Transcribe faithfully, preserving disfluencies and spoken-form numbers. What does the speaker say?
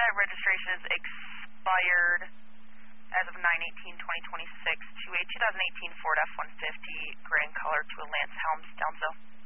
registration is expired as of nine eighteen twenty twenty-six to a two thousand eighteen Ford F one fifty gray in color to a Lance Helms, Downsville.